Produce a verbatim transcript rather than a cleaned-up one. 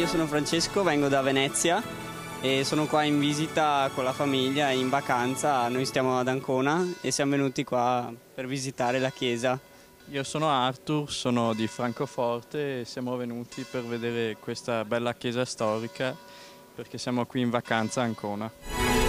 sono Francesco, vengo da Venezia e sono qua in visita con la famiglia, in vacanza. Noi stiamo ad Ancona e siamo venuti qua per visitare la chiesa. Io sono Arthur, sono di Francoforte e siamo venuti per vedere questa bella chiesa storica perché siamo qui in vacanza a Ancona.